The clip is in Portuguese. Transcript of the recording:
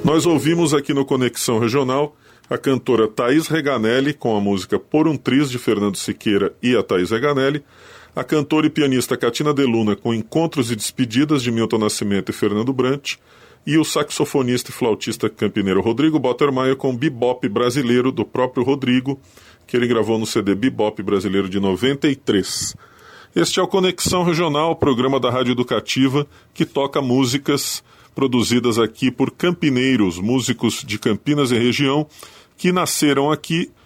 Nós ouvimos aqui no Conexão Regional a cantora Thaís Reganelli com a música Por um Triz, de Fernando Siqueira e a Thaís Reganelli, a cantora e pianista Catina De Luna com Encontros e Despedidas, de Milton Nascimento e Fernando Brant, e o saxofonista e flautista campineiro Rodrigo Bottermayer com Bebop Brasileiro, do próprio Rodrigo, que ele gravou no CD Bebop Brasileiro de 93. Este é o Conexão Regional, programa da Rádio Educativa, que toca músicas produzidas aqui por campineiros, músicos de Campinas e região, que nasceram aqui